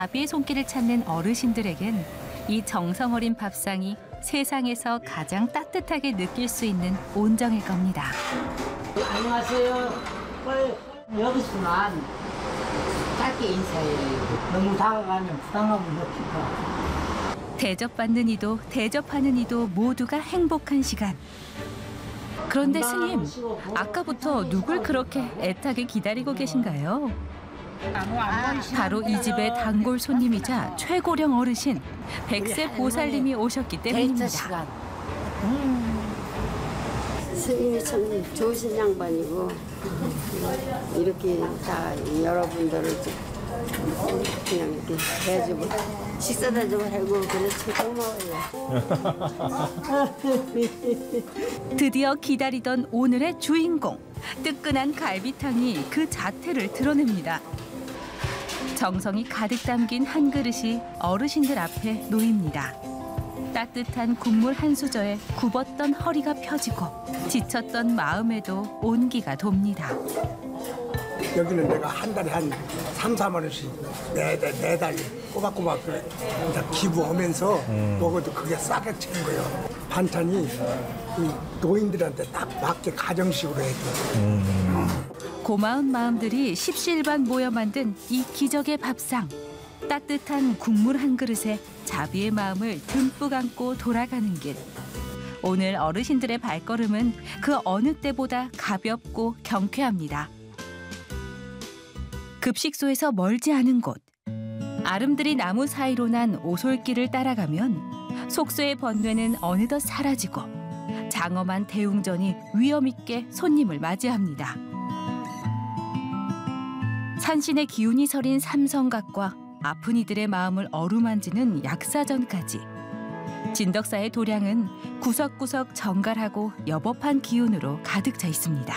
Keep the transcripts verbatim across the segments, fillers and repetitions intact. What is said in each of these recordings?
자비의 손길을 찾는 어르신들에겐 이 정성 어린 밥상이 세상에서 가장 따뜻하게 느낄 수 있는 온정일 겁니다. 안녕하세요. 여기서만 짧게 인사해요. 너무 다가가면 부담감을 느끼고. 대접받는 이도 대접하는 이도 모두가 행복한 시간. 그런데 스님, 아까부터 누굴 그렇게 애타게 기다리고 계신가요? 바로 이 집의 단골 손님이자 최고령 어르신 백세 보살님이 오셨기 때문입니다. 스님이 참 좋으신 양반이고 이렇게 다 여러분들을 그냥 이렇게 해주고 식사도 좀 해주고 그래서 고마워요. 드디어 기다리던 오늘의 주인공, 뜨끈한 갈비탕이 그 자태를 드러냅니다. 정성이 가득 담긴 한 그릇이 어르신들 앞에 놓입니다. 따뜻한 국물 한 수저에 굽었던 허리가 펴지고 지쳤던 마음에도 온기가 돕니다. 여기는 내가 한 달에 한 삼, 사만 원씩 매달, 매달 꼬박꼬박 기부하면서 음. 먹어도 그게 싸게 치는 거예요. 반찬이 이 노인들한테 딱 맞게 가정식으로 해줘. 음. 고마운 마음들이 십시일반 모여 만든 이 기적의 밥상. 따뜻한 국물 한 그릇에 자비의 마음을 듬뿍 안고 돌아가는 길. 오늘 어르신들의 발걸음은 그 어느 때보다 가볍고 경쾌합니다. 급식소에서 멀지 않은 곳. 아름드리 나무 사이로 난 오솔길을 따라가면 속소의 번뇌는 어느덧 사라지고 장엄한 대웅전이 위엄 있게 손님을 맞이합니다. 산신의 기운이 서린 삼성각과 아픈 이들의 마음을 어루만지는 약사전까지. 진덕사의 도량은 구석구석 정갈하고 여법한 기운으로 가득 차 있습니다.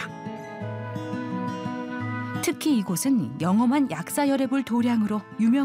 특히 이곳은 영험한 약사열애불 도량으로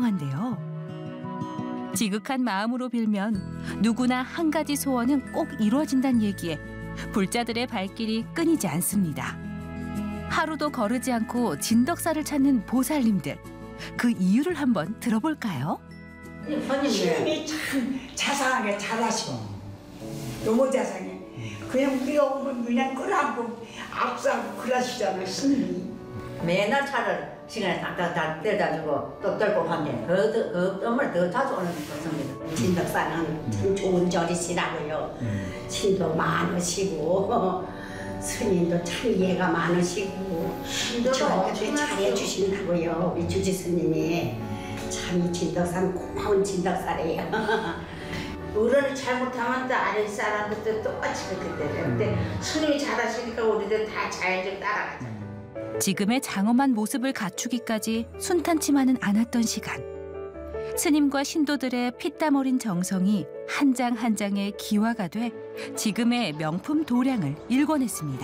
유명한데요. 지극한 마음으로 빌면 누구나 한 가지 소원은 꼭 이루어진다는 얘기에 불자들의 발길이 끊이지 않습니다. 하루도 거르지 않고 진덕사를 찾는 보살님들. 그 이유를 한번 들어볼까요? 스님이 참 자상하게 잘하시고 너무 자상해. 그냥 우리가 오면 그냥 끌어안고 압수하고 그러시잖아 스님이. 맨날 차를 시간에 딱딱딱 떼다주고 또 떨고 가면 그, 그 정말 더 자주 오는 것입니다. 진덕사는 참 좋은 절이시라고요. 신도 많으시고 스님도 참 이해가 많으시고 저한테 잘해주신다고요. 우리 주지 스님이 참 이 진덕사는 고마운 진덕사래요. 어른을 잘못하면 또 아랫사람들도 똑같이 그렇게 되죠. 근데 스님이 잘하시니까 우리들 다 자연적 따라가죠. 지금의 장엄한 모습을 갖추기까지 순탄치만은 않았던 시간. 스님과 신도들의 피땀 어린 정성이 한 장 한 장의 기화가 돼 지금의 명품 도량을 일궈냈습니다.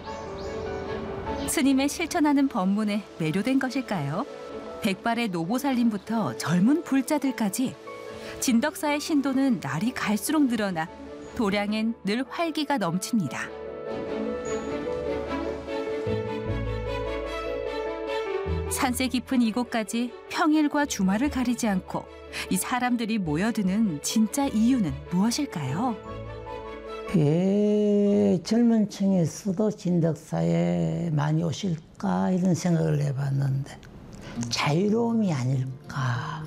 스님의 실천하는 법문에 매료된 것일까요? 백발의 노보살님부터 젊은 불자들까지 진덕사의 신도는 날이 갈수록 늘어나 도량엔 늘 활기가 넘칩니다. 산세 깊은 이곳까지 평일과 주말을 가리지 않고 이 사람들이 모여드는 진짜 이유는 무엇일까요? 왜 젊은 층에서도 진덕사에 많이 오실까 이런 생각을 해봤는데 자유로움이 아닐까.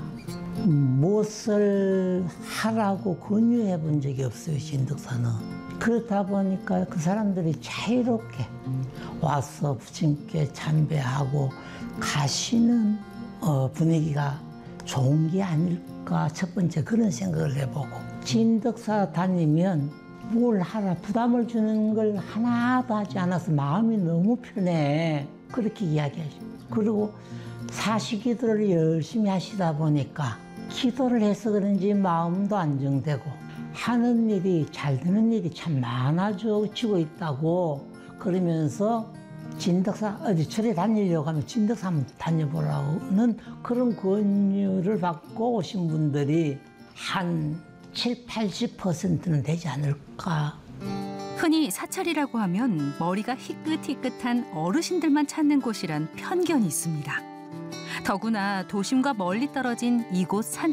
무엇을 하라고 권유해 본 적이 없어요, 진덕사는. 그렇다 보니까 그 사람들이 자유롭게 와서 부처님께 참배하고 가시는 어, 분위기가 좋은 게 아닐까. 첫 번째 그런 생각을 해보고, 진덕사 다니면 뭘 하라 부담을 주는 걸 하나도 하지 않아서 마음이 너무 편해. 그렇게 이야기하죠. 그리고 사시기도를 열심히 하시다 보니까 기도를 해서 그런지 마음도 안정되고 하는 일이 잘 되는 일이 참 많아지고 있다고. 그러면서 진덕사 어디 절에 다니려고 하면 진덕사 한번 다녀보라고는 그런 권유를 받고 오신 분들이 한 칠, 팔십 퍼센트는 되지 않을까. 흔히 사찰이라고 하면 머리가 희끗희끗한 어르신들만 찾는 곳이란 편견이 있습니다. 더구나 도심과 멀리 떨어진 이곳 산